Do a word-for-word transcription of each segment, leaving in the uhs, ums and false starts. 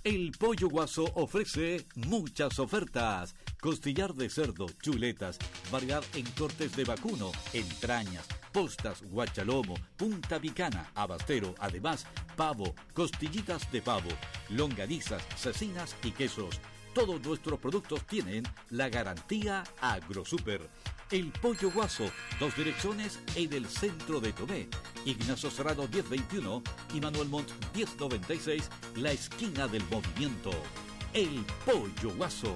El Pollo Guaso ofrece muchas ofertas. Costillar de cerdo, chuletas, variedad en cortes de vacuno, entrañas, postas, guachalomo, punta picana, abastero, además, pavo, costillitas de pavo, longanizas, cecinas y quesos. Todos nuestros productos tienen la garantía AgroSuper. El Pollo Guaso, dos direcciones en el centro de Tomé. Ignacio Serrano diez veintiuno y Manuel Montt diez noventa y seis, la esquina del movimiento. El Pollo Guaso.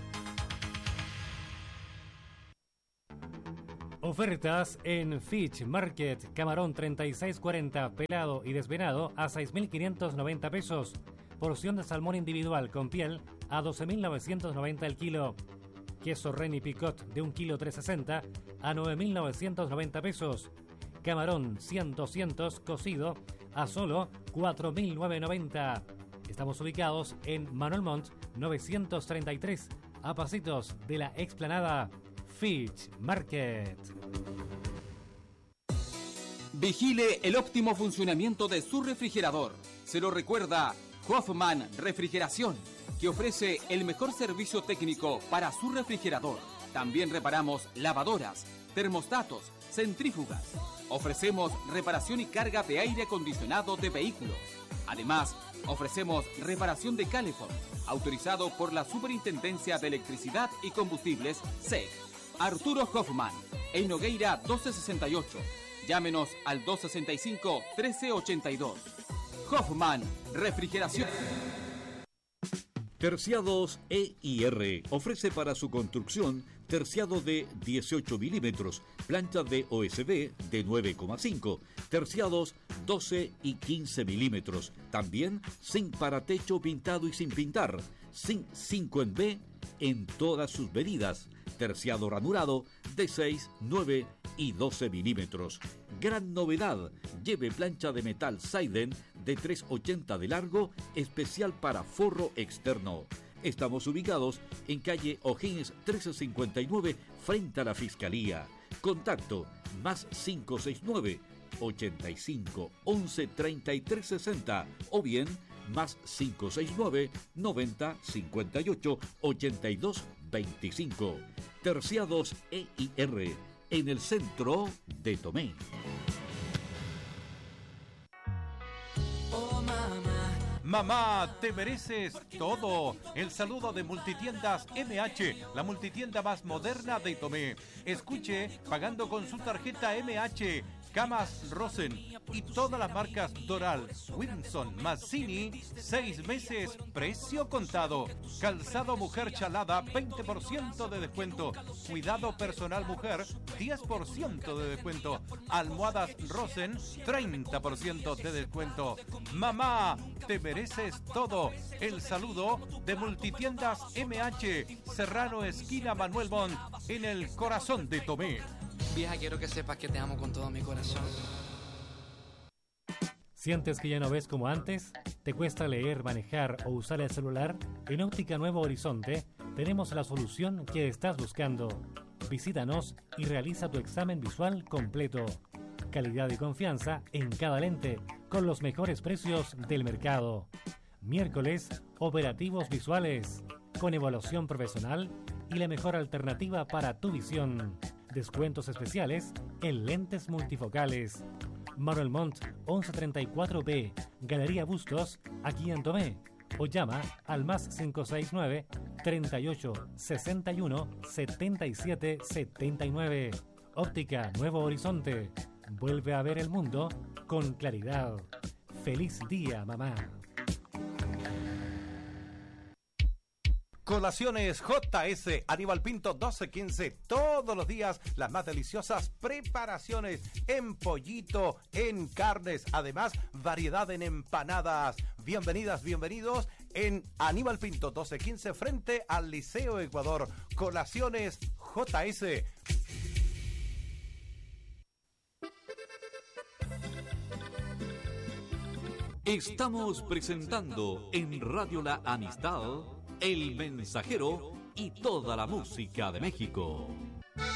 Ofertas en Fish Market. Camarón treinta y seis cuarenta pelado y desvenado a seis mil quinientos noventa pesos. Porción de salmón individual con piel a doce mil novecientos noventa el kilo. Queso Reni Picot de un kilo trescientos sesenta a nueve mil novecientos noventa pesos. Camarón cien doscientos cocido a solo cuatro mil novecientos noventa. Estamos ubicados en Manuel Montt novecientos treinta y tres, a pasitos de la explanada Fish Market. Vigile el óptimo funcionamiento de su refrigerador. Se lo recuerda Hoffman Refrigeración, que ofrece el mejor servicio técnico para su refrigerador. También reparamos lavadoras, termostatos, centrífugas. Ofrecemos reparación y carga de aire acondicionado de vehículos. Además, ofrecemos reparación de calefón, autorizado por la Superintendencia de Electricidad y Combustibles, S E C. Arturo Hoffman, en Nogueira doce sesenta y ocho. Llámenos al dos sesenta y cinco, trece ochenta y dos. Hoffman Refrigeración. Terciados E y R ofrece para su construcción terciado de dieciocho milímetros, plancha de O S B de nueve coma cinco, terciados doce y quince milímetros. También zinc para techo pintado y sin pintar, zinc cinco en B en todas sus medidas, terciado ranurado de seis, nueve y doce milímetros. Gran novedad, lleve plancha de metal Seiden de tres ochenta de largo, especial para forro externo. Estamos ubicados en calle O'Higgins trece cincuenta y nueve, frente a la Fiscalía. Contacto más cinco seis nueve, ochenta y cinco, once, treinta y tres sesenta o bien más cinco seis nueve, noventa, cincuenta y ocho, ochenta y dos veinticinco. Terciados E y R en el centro de Tomé. Oh, mamá. Mamá, te mereces todo. El saludo de Multitiendas M H, la multitienda más moderna de Tomé. Escuche, pagando con su tarjeta M H. Camas Rosen y todas las marcas Doral, Wilson, Mazzini, seis meses, precio contado. Calzado mujer chalada, veinte por ciento de descuento. Cuidado personal mujer, diez por ciento de descuento. Almohadas Rosen, treinta por ciento de descuento. Mamá, te mereces todo. El saludo de Multitiendas M H, Serrano esquina Manuel Montt, en el corazón de Tomé. Vieja, quiero que sepas que te amo con todo mi corazón. ¿Sientes que ya no ves como antes? ¿Te cuesta leer, manejar o usar el celular? En Óptica Nuevo Horizonte tenemos la solución que estás buscando. Visítanos y realiza tu examen visual completo. Calidad y confianza en cada lente, con los mejores precios del mercado. Miércoles, operativos visuales, con evaluación profesional y la mejor alternativa para tu visión. Descuentos especiales en lentes multifocales. Manuel Montt once treinta y cuatro B, Galería Bustos, aquí en Tomé. O llama al más cinco seis nueve, treinta y ocho, sesenta y uno, setenta y siete, setenta y nueve. Óptica Nuevo Horizonte. Vuelve a ver el mundo con claridad. Feliz día, mamá. Colaciones J S, Aníbal Pinto doce quince, todos los días las más deliciosas preparaciones en pollito, en carnes, además variedad en empanadas. Bienvenidas, bienvenidos en Aníbal Pinto doce quince frente al Liceo Ecuador. Colaciones J S. Estamos presentando en Radio La Amistad, El Mensajero y toda la música de México.